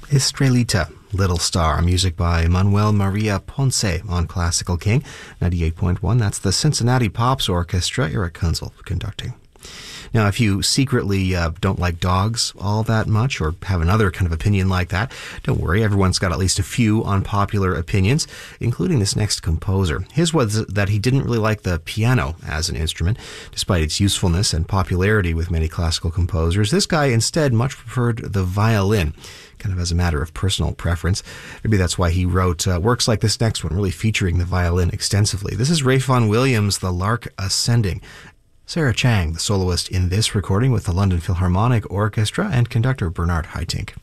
Estrelita, Little Star, music by Manuel Maria Ponce on Classical King 98.1. That's the Cincinnati Pops Orchestra, Eric Kunzel conducting. Now, if you secretly don't like dogs all that much or have another kind of opinion like that, don't worry. Everyone's got at least a few unpopular opinions, including this next composer. His was that he didn't really like the piano as an instrument, despite its usefulness and popularity with many classical composers. This guy instead much preferred the violin, kind of as a matter of personal preference. Maybe that's why he wrote works like this next one, really featuring the violin extensively. This is Ralph Vaughan Williams' The Lark Ascending. Sarah Chang, the soloist in this recording with the London Philharmonic Orchestra, and conductor Bernard Haitink.